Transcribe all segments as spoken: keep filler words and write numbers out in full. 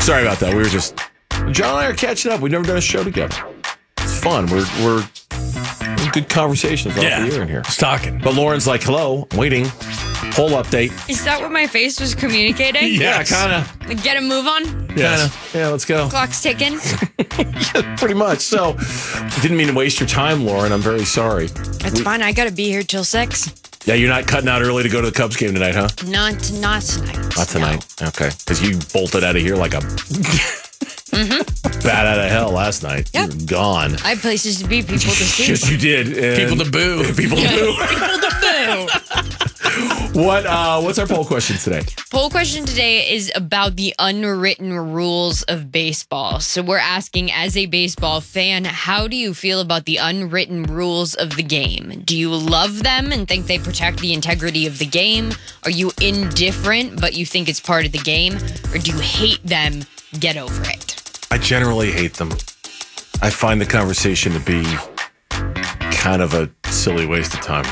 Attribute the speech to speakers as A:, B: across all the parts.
A: Sorry about that. We were just... John and I are catching up. We've never done a show together. It's fun. We're... we're good conversations all
B: yeah,
A: the year in here.
B: Just talking.
A: But Lauren's like, hello, I'm waiting. Poll update.
C: Is that what my face was communicating?
A: Yeah, kind of.
C: Get a move on?
A: Yes. Kinda. Yeah, let's go.
C: Clock's ticking.
A: Yeah, pretty much. So, didn't mean to waste your time, Lauren. I'm very sorry.
C: That's we, fine. I got to be here till six.
A: Yeah, you're not cutting out early to go to the Cubs game tonight, huh?
C: Not, not tonight.
A: Not tonight. No. Okay. Because you bolted out of here like a... Mm-hmm. Bat out of hell last night.
C: Yep.
A: You're gone.
C: I have places to be, people to see.
A: Yes, you did. And
B: people to boo.
A: People to boo.
C: People to boo.
A: What? Uh, what's our poll question today?
C: Poll question today is about the unwritten rules of baseball. So we're asking, as a baseball fan, how do you feel about the unwritten rules of the game? Do you love them and think they protect the integrity of the game? Are you indifferent, but you think it's part of the game? Or do you hate them? Get over it.
A: I generally hate them. I find the conversation to be kind of a silly waste of time.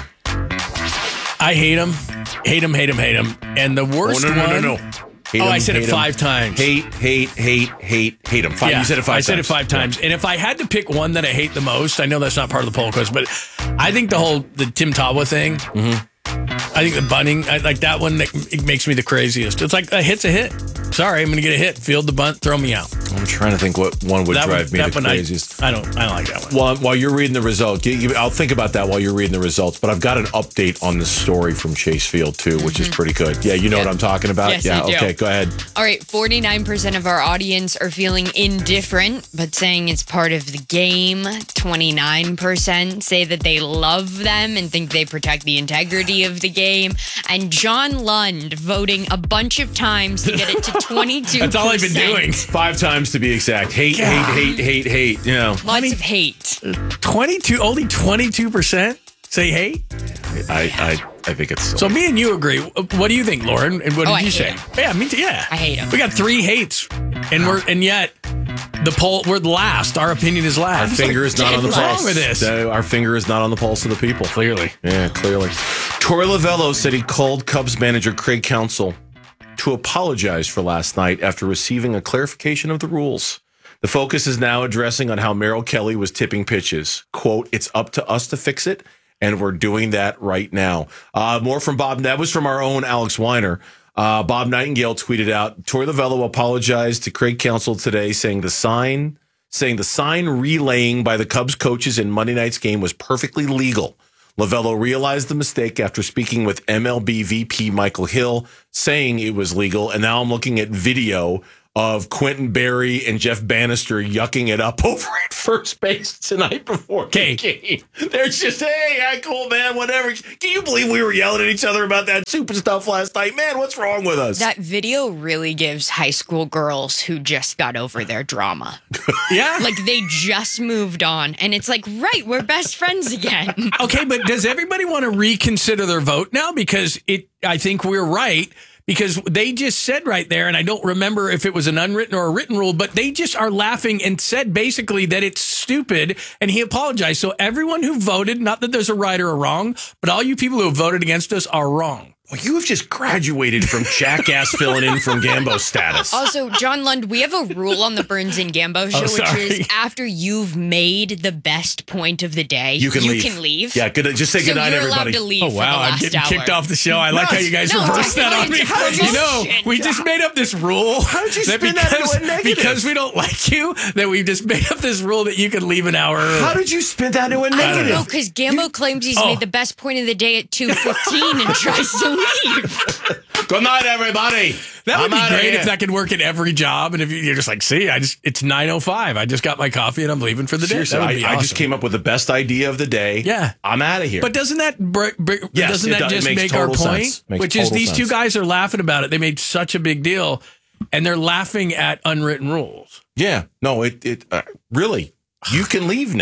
B: I hate them. Hate them, hate them, hate them. And the worst
A: oh, no, no,
B: one...
A: No, no, no,
B: Hate oh, em, I said it five em. times.
A: Hate, hate, hate, hate, hate them. Five,
B: yeah,
A: you said it five
B: I
A: times.
B: said it five times. Yeah. And if I had to pick one that I hate the most, I know that's not part of the poll question, but I think the whole the Tim Tebow thing, mm-hmm. I think the bunting, I, like that one, that it makes me the craziest. It's like a hit's a hit. Sorry, I'm going to get a hit. Field the bunt, throw me out.
A: I'm trying to think what one would
B: that
A: drive
B: one,
A: me the craziest.
B: I, I don't I don't like that one.
A: While, while you're reading the result, I'll think about that while you're reading the results. But I've got an update on the story from Chase Field, too, which mm-hmm. is pretty good. Yeah, you know
C: yeah.
A: what I'm talking about?
C: Yes,
A: yeah,
C: I do.
A: Okay, go ahead.
C: All right, forty-nine percent of our audience are feeling indifferent, but saying it's part of the game. twenty-nine percent say that they love them and think they protect the integrity of the game. And John Lund voting a bunch of times to get it to twenty-two percent.
B: That's all I've been doing.
A: Five times to be exact. Hate, God. hate, hate, hate, hate. You know.
C: Lots I mean, of hate.
B: twenty-two, only twenty-two percent say hate?
A: I, I, I think it's...
B: So me and you agree. What do you think, Lauren? And what
C: oh,
B: did
C: I
B: you say?
C: Him.
B: Yeah, me too. Yeah.
C: I hate him.
B: We got three hates. And we're and yet the poll, we're last. Our opinion is last.
A: Our finger is not on the pulse.
B: What's wrong with this?
A: Our finger is not on the pulse of the people.
B: Clearly.
A: Yeah, clearly. Torey Lovullo said he called Cubs manager Craig Counsell to apologize for last night after receiving a clarification of the rules. The focus is now addressing on how Merrill Kelly was tipping pitches. Quote, it's up to us to fix it, and we're doing that right now. Uh, more from Bob. That was from our own Alex Weiner. Uh, Bob Nightingale tweeted out, Torey Lovullo apologized to Craig Counsell today, saying the sign, saying the sign relaying by the Cubs coaches in Monday night's game was perfectly legal. Lovullo realized the mistake after speaking with M L B V P Michael Hill, saying it was legal. And now I'm looking at video of Quentin Berry and Jeff Bannister yucking it up over at first base tonight before the game. They're just, hey, yeah, cool, man, whatever. Can you believe we were yelling at each other about that stupid stuff last night? Man, what's wrong with us?
C: That video really gives high school girls who just got over their drama.
B: Yeah.
C: Like they just moved on. And it's like, right, we're best friends again.
B: Okay, but does everybody want to reconsider their vote now? Because it, I think we're right. Because they just said right there, and I don't remember if it was an unwritten or a written rule, but they just are laughing and said basically that it's stupid, and he apologized. So everyone who voted, not that there's a right or a wrong, but all you people who have voted against us are wrong.
A: Well, you have just graduated from jackass filling in from Gambo status.
C: Also, John Lund, we have a rule on the Burns and Gambo show,
A: oh,
C: which is after you've made the best point of the day,
A: you can
C: you
A: leave.
C: Can leave.
A: Yeah, good. Just say
C: so
A: goodnight,
C: you're
A: everybody.
C: allowed to leave
B: oh, wow.
C: for the last
B: I'm getting
C: hour.
B: kicked off the show. I like
A: no,
B: how you guys
C: no,
B: reversed that on me. You know, we just made up this rule.
A: How did you
B: that
A: spin
B: because,
A: that into a negative?
B: Because we don't like you, that we've just made up this rule that you can leave an hour early.
A: How did you spin that into a negative?
C: No, because Gambo you, claims he's oh. made the best point of the day at two fifteen and tries to leave.
A: Good night, everybody.
B: That would
A: I'm
B: be great
A: here.
B: if that could work at every job. And if you're just like, see, I just it's nine oh five. I just got my coffee and I'm leaving for the day.
A: Seriously,
B: That would
A: I,
B: be
A: I
B: awesome.
A: just came up with the best idea of the day.
B: Yeah.
A: I'm out of here.
B: But doesn't that break, break,
A: yes,
B: doesn't that
A: does.
B: just make our point? Which is these sense. two guys are laughing about it. They made such a big deal and they're laughing at unwritten rules.
A: Yeah. No, it, it uh, really, you can leave now.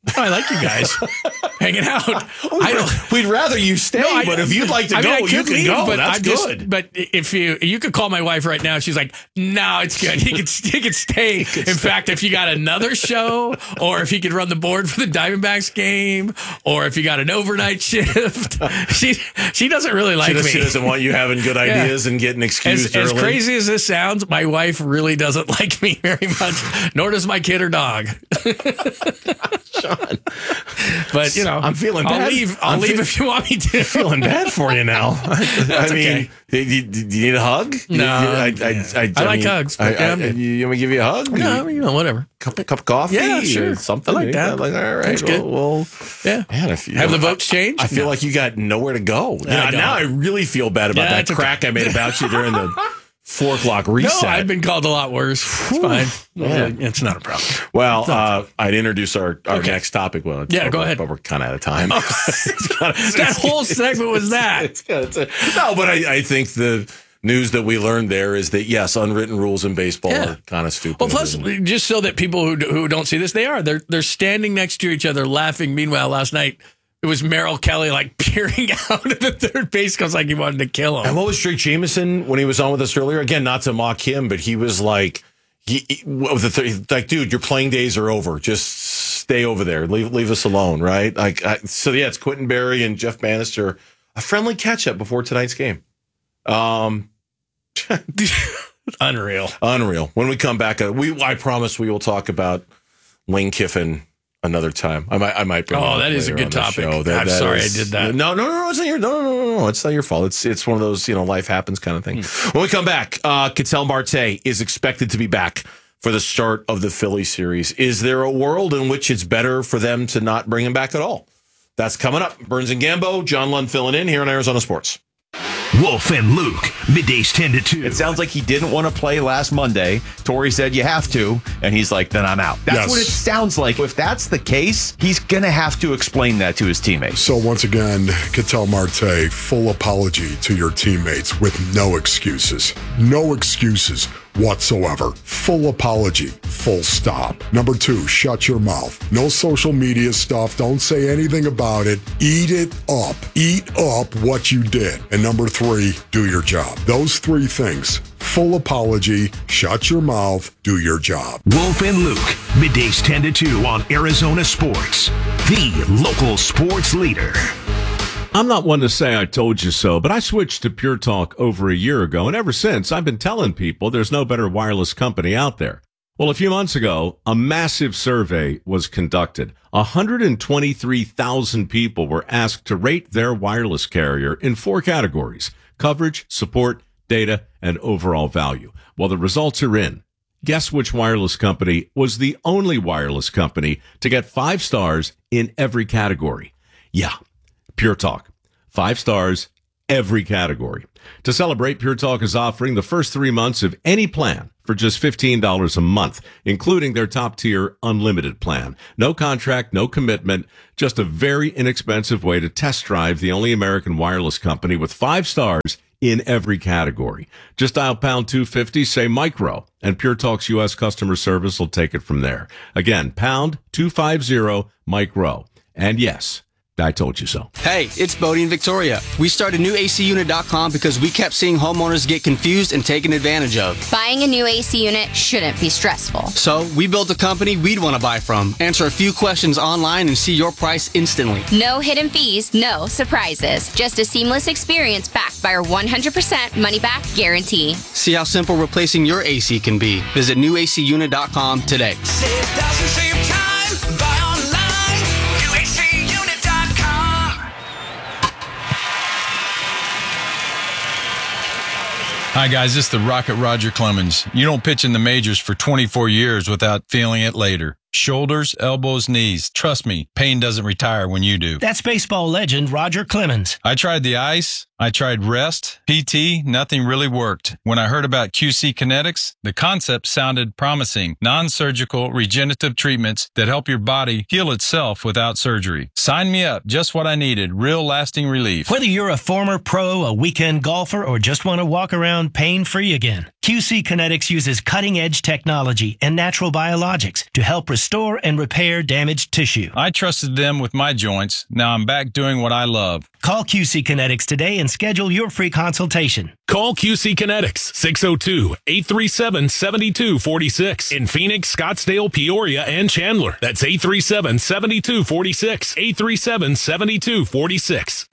B: Oh, I like you guys hanging out. I don't.
A: We'd rather you stay,
B: No, I-
A: but if you'd like to
B: I
A: go,
B: mean, I
A: you
B: could
A: can
B: leave,
A: go.
B: But
A: That's
B: I'm just-
A: good.
B: but if you you could call my wife right now, she's like, "No, it's good. He could he could stay." In fact, if you got another show, or if he could run the board for the Diamondbacks game, or if you got an overnight shift, she she doesn't really like
A: she, does,
B: me.
A: she doesn't want you having good ideas and getting
B: As,
A: excused
B: as
A: early.
B: crazy as this sounds, my wife really doesn't like me very much. Nor does my kid or dog.
A: Sean.
B: But you know,
A: I'm feeling
B: I'll
A: bad.
B: leave. I'll
A: I'm
B: leave
A: fe-
B: if you want me to.
A: feeling bad for you now. I mean,
B: okay.
A: do, you, do you need a hug?
B: No,
A: I, I,
B: yeah.
A: I, I,
B: I like
A: mean,
B: hugs,
A: I,
B: but
A: I,
B: yeah, I'm good.
A: you want me to give you a hug?
B: No, you know, whatever.
A: Cup, cup of coffee?
B: Yeah,
A: or
B: sure.
A: something.
B: I like that.
A: Like, all right.
B: That's good.
A: Well, well,
B: Yeah.
A: man, if you
B: Have the votes changed?
A: I feel
B: No.
A: like you got nowhere to go.
B: I
A: Yeah,
B: don't.
A: now I really feel bad about
B: Yeah,
A: that
B: it's okay.
A: crack I made about you during the four o'clock
B: No,
A: reset.
B: I've been called a lot worse. It's fine.
A: Yeah.
B: It's not a problem.
A: Well, uh, I'd introduce our, our
B: Okay.
A: next topic. Well, it's-
B: Yeah,
A: but
B: go
A: we're-
B: ahead.
A: But we're kind of out of time. It's kinda-
B: That whole segment was that.
A: It's kinda- it's a- no, but I, I think the news that we learned there is that, yes, unwritten rules in baseball
B: Yeah.
A: are kind of stupid.
B: Well, plus,
A: And-
B: just so that people who who don't see this, they are. They're they're standing next to each other, laughing. Meanwhile, last night it was Merrill Kelly like peering out at the third base because like he wanted to kill him.
A: And what was Drake Jameson when he was on with us earlier? Again, not to mock him, but he was like, he, he- what was the th- like, dude, your playing days are over. Just stay over there. Leave leave us alone, right? Like, I, so yeah, it's Quentin Berry and Jeff Bannister, a friendly catch up before tonight's game. Um,
B: Unreal.
A: unreal. When we come back, uh, we I promise we will talk about Lane Kiffin another time. I might I might bring.
B: Oh,
A: it up
B: that is a
A: later
B: good
A: on the
B: topic.
A: show. That-
B: I'm
A: that
B: sorry
A: is-
B: I did that.
A: No, no, no, no, it's not your no, no, no, no. It's not your fault. It's it's one of those, you know, life happens kind of thing. When we come back, uh, Ketel Marte is expected to be back for the start of the Philly series. Is there a world in which it's better for them to not bring him back at all? That's coming up. Burns and Gambo, John Lund filling in here on Arizona Sports.
D: Wolf and Luke, middays ten to two.
E: It sounds like he didn't want to play last Monday. Torrey said you have to, and he's like, then I'm out. That's
F: Yes.
E: what it sounds like. If that's the case, he's going to have to explain that to his teammates.
F: So once again, Ketel Marte, full apology to your teammates with no excuses. No excuses whatsoever. Full apology. Full stop. Number two, shut your mouth. No social media stuff. Don't say anything about it. Eat it up. Eat up what you did. And number three, do your job. Those three things. Full apology, shut your mouth, do your job.
D: Wolf and Luke, middays ten to two on Arizona Sports, the local sports leader.
G: I'm not one to say I told you so, but I switched to Pure Talk over a year ago, and ever since, I've been telling people there's no better wireless company out there. Well, a few months ago, a massive survey was conducted. one hundred twenty-three thousand people were asked to rate their wireless carrier in four categories: coverage, support, data, and overall value. Well, the results are in. Guess which wireless company was the only wireless company to get five stars in every category? Yeah, Pure Talk. Five stars, every category. To celebrate, Pure Talk is offering the first three months of any plan for just fifteen dollars a month, including their top-tier unlimited plan. No contract, no commitment, just a very inexpensive way to test drive the only American wireless company with five stars in every category. Just dial pound two fifty, say micro, and Pure Talk's U S customer service will take it from there. Again, pound two fifty, micro. And yes, I told you so.
H: Hey, it's Bodie and Victoria. We started new A C unit dot com because we kept seeing homeowners get confused and taken advantage of.
I: Buying a new A C unit shouldn't be stressful.
H: So we built a company we'd want to buy from. Answer a few questions online and see your price instantly.
I: No hidden fees, no surprises. Just a seamless experience backed by our one hundred percent money-back guarantee.
H: See how simple replacing your A C can be. Visit new A C unit dot com today.
J: Save thousands, save time, buy online, new A C unit dot com.
K: Hi, guys. This is the Rocket Roger Clemens. You don't pitch in the majors for twenty-four years without feeling it later. Shoulders, elbows, knees. Trust me, pain doesn't retire when you do.
L: That's baseball legend Roger Clemens.
K: I tried the ice. I tried rest, P T, nothing really worked. When I heard about Q C Kinetics, the concept sounded promising. Non-surgical regenerative treatments that help your body heal itself without surgery. Sign me up. Just what I needed. Real lasting relief.
L: Whether you're a former pro, a weekend golfer, or just want to walk around pain-free again, Q C Kinetics uses cutting-edge technology and natural biologics to help restore restore and repair damaged tissue.
K: I trusted them with my joints. Now I'm back doing what I love.
L: Call Q C Kinetics today and schedule your free consultation.
M: Call Q C Kinetics, six oh two, eight three seven, seven two four six. In Phoenix, Scottsdale, Peoria, and Chandler. That's eight three seven, seven two four six. eight three seven, seven two four six.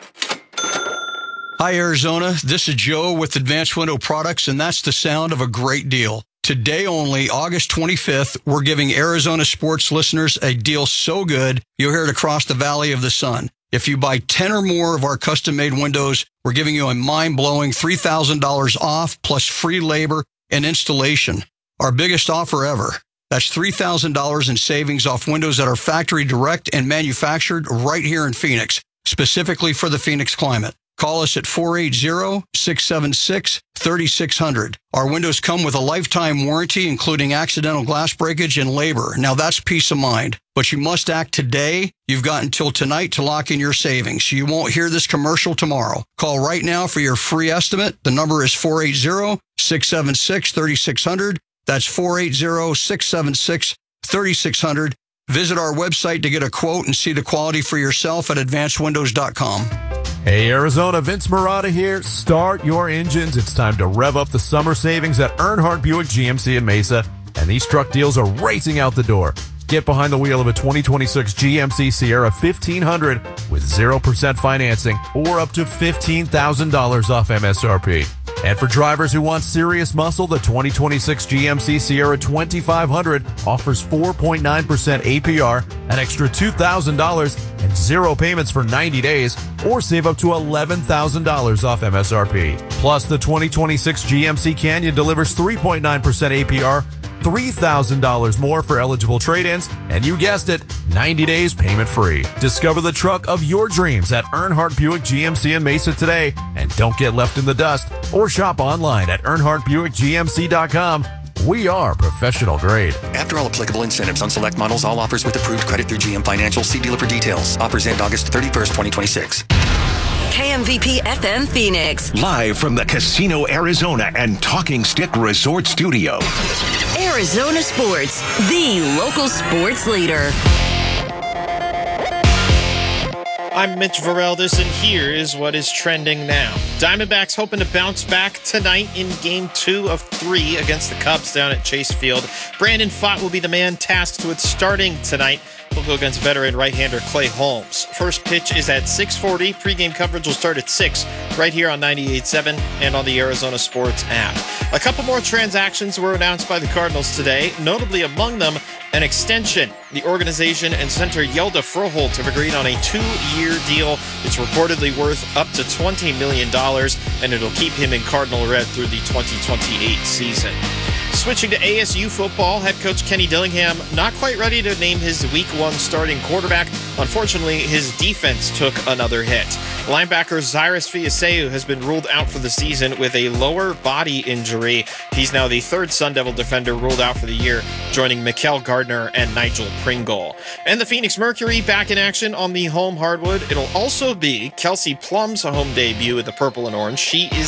N: Hi, Arizona. This is Joe with Advanced Window Products, and that's the sound of a great deal. Today only, August twenty-fifth, we're giving Arizona sports listeners a deal so good, you'll hear it across the Valley of the Sun. If you buy ten or more of our custom-made windows, we're giving you a mind-blowing three thousand dollars off plus free labor and installation. Our biggest offer ever. That's three thousand dollars in savings off windows that are factory direct and manufactured right here in Phoenix, specifically for the Phoenix climate. Call us at four eight zero, six seven six, three six zero zero. Our windows come with a lifetime warranty, including accidental glass breakage and labor. Now that's peace of mind. But you must act today. You've got until tonight to lock in your savings. You won't hear this commercial tomorrow. Call right now for your free estimate. The number is four eight zero, six seven six, three six zero zero. That's four eight zero, six seven six, three six zero zero. Visit our website to get a quote and see the quality for yourself at advanced windows dot com.
O: Hey Arizona, Vince Murata here. Start your engines. It's time to rev up the summer savings at Earnhardt Buick G M C in Mesa, and these truck deals are racing out the door. Get behind the wheel of a twenty twenty-six G M C Sierra fifteen hundred with zero percent financing or up to fifteen thousand dollars off M S R P. And for drivers who want serious muscle, the twenty twenty-six G M C Sierra twenty-five hundred offers four point nine percent A P R, an extra two thousand dollars, and zero payments for ninety days, or save up to eleven thousand dollars off M S R P. Plus, the twenty twenty-six G M C Canyon delivers three point nine percent A P R, three thousand dollars more for eligible trade-ins, and you guessed it, ninety days payment free. Discover the truck of your dreams at Earnhardt Buick G M C in Mesa today, and don't get left in the dust, or shop online at earnhardt buick g m c dot com. We are professional grade.
P: After all applicable incentives on select models, all offers with approved credit through G M Financial. See dealer for details. Offers end August thirty-first, twenty twenty-six.
Q: K M V P F M Phoenix.
D: Live from the Casino Arizona and Talking Stick Resort Studio.
Q: Arizona Sports, the local sports leader.
R: I'm Mitch Vareldes, and here is what is trending now. Diamondbacks hoping to bounce back tonight in game two of three against the Cubs down at Chase Field. Brandon Pfaadt will be the man tasked with starting tonight. He'll go against veteran right-hander Clay Holmes. First pitch is at six forty. Pre-game coverage will start at six right here on ninety-eight point seven and on the Arizona Sports app. A couple more transactions were announced by the Cardinals today, notably among them an extension. The organization and center Yelda Froholt have agreed on a two-year deal. It's reportedly worth up to twenty million dollars, and it'll keep him in Cardinal red through the twenty twenty-eight season. Switching to A S U football, head coach Kenny Dillingham not quite ready to name his week one starting quarterback. Unfortunately, his defense took another hit. Linebacker Cyrus Fiaseu has been ruled out for the season with a lower body injury. He's now the third Sun Devil defender ruled out for the year, joining Mikael Gardner and Nigel Pringle. And the Phoenix Mercury back in action on the home hardwood. It'll also be Kelsey Plum's home debut with the purple and orange. She is